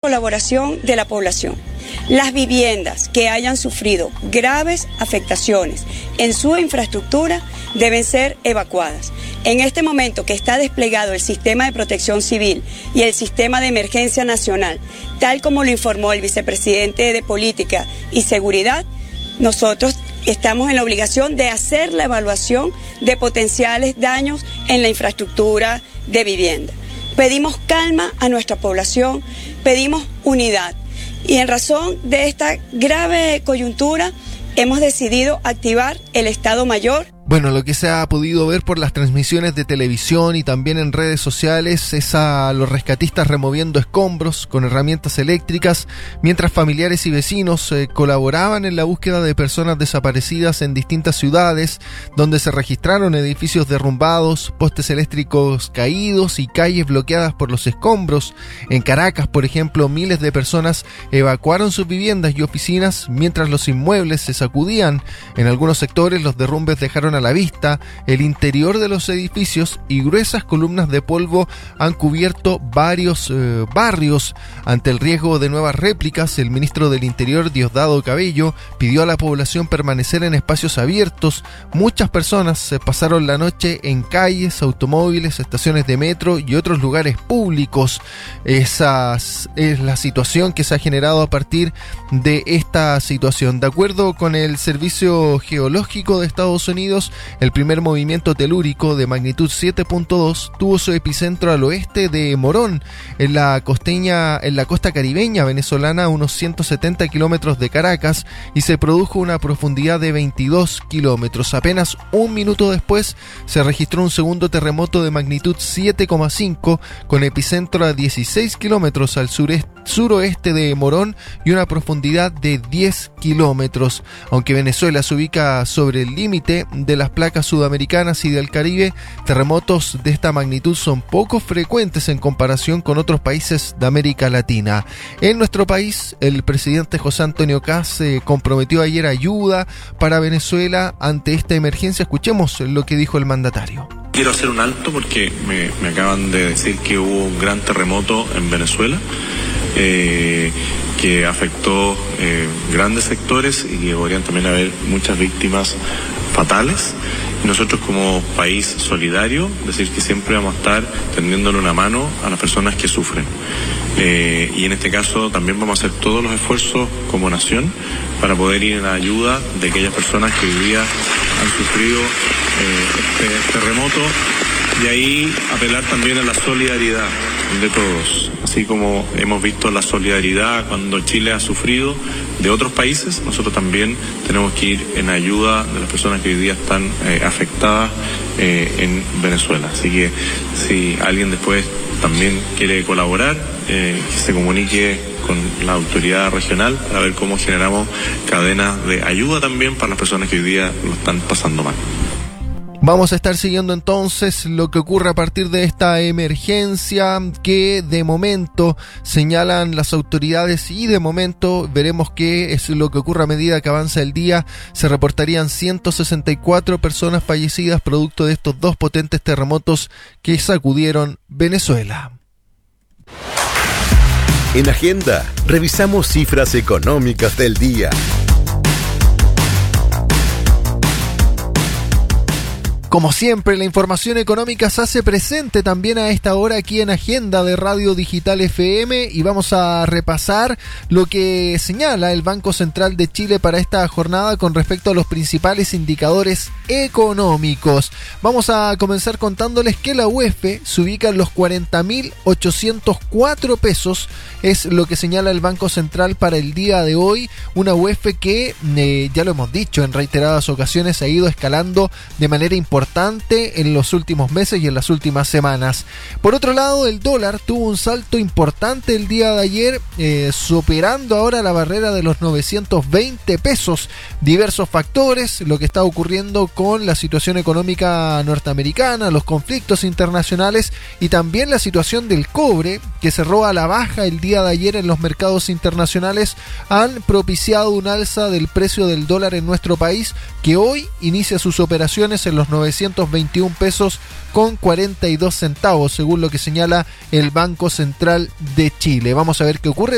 colaboración de la población. Las viviendas que hayan sufrido graves afectaciones en su infraestructura deben ser evacuadas. En este momento que está desplegado el sistema de protección civil y el sistema de emergencia nacional, tal como lo informó el vicepresidente de Política y Seguridad, nosotros estamos en la obligación de hacer la evaluación de potenciales daños en la infraestructura de vivienda. Pedimos calma a nuestra población, pedimos unidad. Y en razón de esta grave coyuntura, hemos decidido activar el Estado Mayor. Bueno, lo que se ha podido ver por las transmisiones de televisión y también en redes sociales es a los rescatistas removiendo escombros con herramientas eléctricas, mientras familiares y vecinos colaboraban en la búsqueda de personas desaparecidas en distintas ciudades, donde se registraron edificios derrumbados, postes eléctricos caídos y calles bloqueadas por los escombros. En Caracas, por ejemplo, miles de personas evacuaron sus viviendas y oficinas mientras los inmuebles se sacudían. En algunos sectores los derrumbes dejaron a la vista el interior de los edificios y gruesas columnas de polvo han cubierto varios barrios. Ante el riesgo de nuevas réplicas, el ministro del Interior, Diosdado Cabello, pidió a la población permanecer en espacios abiertos. Muchas personas pasaron la noche en calles, automóviles, estaciones de metro y otros lugares públicos. Esa es la situación que se ha generado a partir de esta situación. De acuerdo con el Servicio Geológico de Estados Unidos, el primer movimiento telúrico de magnitud 7.2 tuvo su epicentro al oeste de Morón, en la costa caribeña venezolana, a unos 170 kilómetros de Caracas, y se produjo a una profundidad de 22 kilómetros. Apenas un minuto después se registró un segundo terremoto de magnitud 7,5 con epicentro a 16 kilómetros al suroeste de Morón y una profundidad de 10 kilómetros. Aunque Venezuela se ubica sobre el límite de las placas sudamericanas y del Caribe, terremotos de esta magnitud son poco frecuentes en comparación con otros países de América Latina. En nuestro país, el presidente José Antonio Kast comprometió ayer ayuda para Venezuela ante esta emergencia. Escuchemos lo que dijo el mandatario. Quiero hacer un alto porque me acaban de decir que hubo un gran terremoto en Venezuela que afectó grandes sectores y que podrían también haber muchas víctimas fatales. Y nosotros, como país solidario, decir que siempre vamos a estar tendiéndole una mano a las personas que sufren. Y en este caso también vamos a hacer todos los esfuerzos como nación para poder ir en la ayuda de aquellas personas que hoy día han sufrido este terremoto, y ahí apelar también a la solidaridad de todos. Así como hemos visto la solidaridad cuando Chile ha sufrido de otros países, nosotros también tenemos que ir en ayuda de las personas que hoy día están afectadas en Venezuela. Así que si alguien después también quiere colaborar, que se comunique con la autoridad regional para ver cómo generamos cadenas de ayuda también para las personas que hoy día lo están pasando mal. Vamos a estar siguiendo entonces lo que ocurre a partir de esta emergencia que de momento señalan las autoridades, y de momento veremos qué es lo que ocurre a medida que avanza el día. Se reportarían 164 personas fallecidas producto de estos dos potentes terremotos que sacudieron Venezuela. En Agenda, revisamos cifras económicas del día. Como siempre, la información económica se hace presente también a esta hora aquí en Agenda de Radio Digital FM, y vamos a repasar lo que señala el Banco Central de Chile para esta jornada con respecto a los principales indicadores económicos. Vamos a comenzar contándoles que la UEF se ubica en los 40.804 pesos, es lo que señala el Banco Central para el día de hoy. Una UEF que, ya lo hemos dicho en reiteradas ocasiones, ha ido escalando de manera importante en los últimos meses y en las últimas semanas. Por otro lado, el dólar tuvo un salto importante el día de ayer, superando ahora la barrera de los 920 pesos. Diversos factores, lo que está ocurriendo con la situación económica norteamericana, los conflictos internacionales y también la situación del cobre, que cerró a la baja el día de ayer en los mercados internacionales, han propiciado un alza del precio del dólar en nuestro país, que hoy inicia sus operaciones en los 921 pesos con 42 centavos, según lo que señala el Banco Central de Chile. Vamos a ver qué ocurre